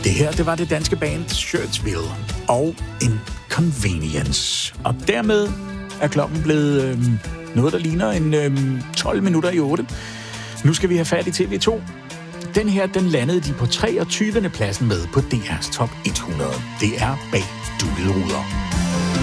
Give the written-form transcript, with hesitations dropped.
Det her, det var det danske band Shirtsville og Inconvenience. Og dermed er klokken blevet noget, der ligner en 12 minutter i 8. Nu skal vi have fat i TV2. Den her, den landede de på 23. pladsen med på DR's Top 100. Det er Bag Dukkede Ruder.